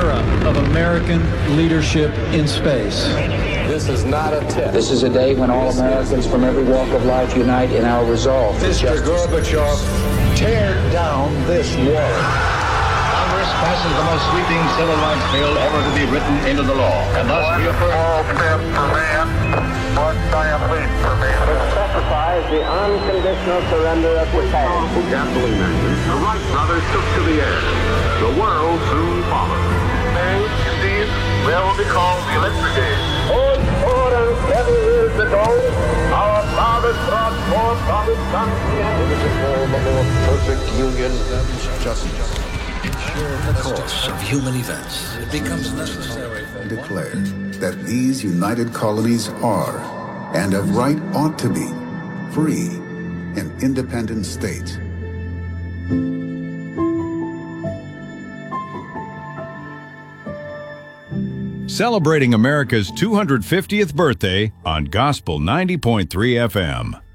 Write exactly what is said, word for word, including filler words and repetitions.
era of American leadership in space. This is not a test. This is a day when all Americans from every walk of life unite in our resolve for Mister justice. Gorbachev, tear down this wall. Congress passes the most sweeping civil rights bill ever to be written into the law, and thus we affirm. Small step for man, one giant leap for man. It specifies the unconditional surrender of the past. Gasoline engine, the Wright brothers took to the air. The world soon followed. May, indeed, will be called the electric age. Oh, four and seven years ago, our fathers brought forth from his son the most perfect union. Justice. In the course of human events, it becomes necessary for declare that these united colonies are, and of right ought to be, free and independent states. Celebrating America's two hundred fiftieth birthday on Gospel ninety point three F M.